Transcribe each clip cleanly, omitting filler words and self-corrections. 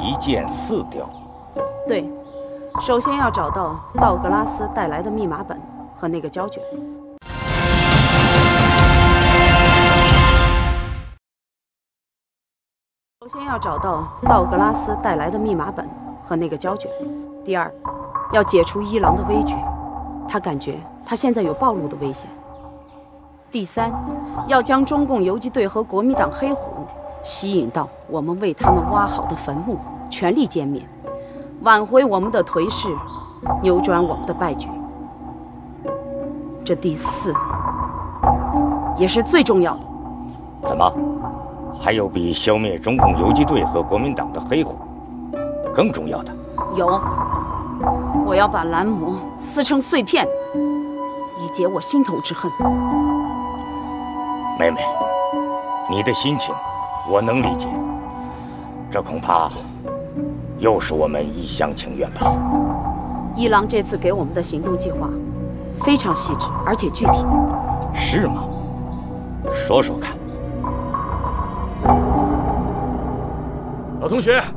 一箭4雕。 对，首先要找到道格拉斯带来的密码本和那个胶卷。首先要找到道格拉斯带来的密码本和那个胶卷。第二，要解除伊朗的危局，他感觉他现在有暴露的危险。第三，要将中共游击队和国民党黑虎吸引到我们为他们挖好的坟墓，全力歼灭，挽回我们的颓势，扭转我们的败局。这第四，也是最重要的。 怎么？还有比消灭中共游击队和国民党的黑虎更重要的？ 有，我要把蓝魔撕成碎片，以解我心头之恨。 妹妹，你的心情我能理解，这恐怕又是我们一厢情愿吧。 一郎这次给我们的行动计划非常细致，而且具体。 是吗？说说看。 老同学，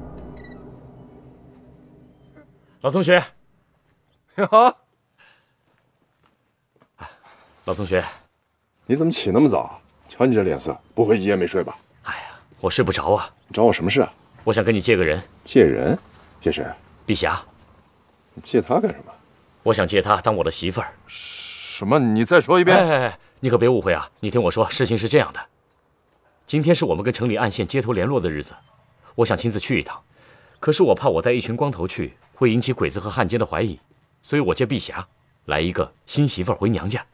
老同学， 呀， 老同学， 你怎么起那么早？瞧你这脸色，不会一夜没睡吧？ 哎呀，我睡不着啊！ 你找我什么事啊？ 我想跟你借个人。 借人？借谁？ 碧霞。 你借她干什么？ 我想借她当我的媳妇儿。 什么？你再说一遍。 哎，你可别误会啊！你听我说，事情是这样的，今天是我们跟城里岸线接头联络的日子。我想亲自去一趟，可是我怕我带一群光头去会引起鬼子和汉奸的怀疑，所以我借碧霞来一个新媳妇儿回娘家。